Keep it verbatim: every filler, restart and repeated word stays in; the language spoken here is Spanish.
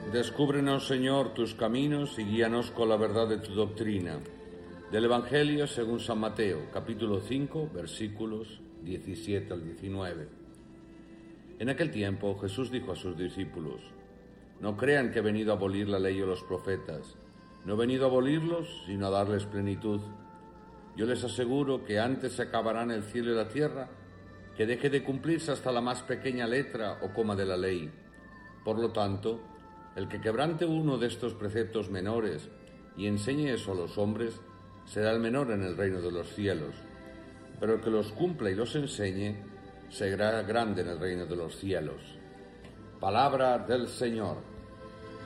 Descúbrenos, Señor, tus caminos y guíanos con la verdad de tu doctrina. Del Evangelio según San Mateo, capítulo cinco, versículos diecisiete al diecinueve. En aquel tiempo Jesús dijo a sus discípulos: No crean que he venido a abolir la ley o los profetas. No he venido a abolirlos, sino a darles plenitud. Yo les aseguro que antes se acabarán el cielo y la tierra, que deje de cumplirse hasta la más pequeña letra o coma de la ley. Por lo tanto, el que quebrante uno de estos preceptos menores y enseñe eso a los hombres, será el menor en el reino de los cielos. Pero el que los cumpla y los enseñe, será grande en el reino de los cielos. Palabra del Señor.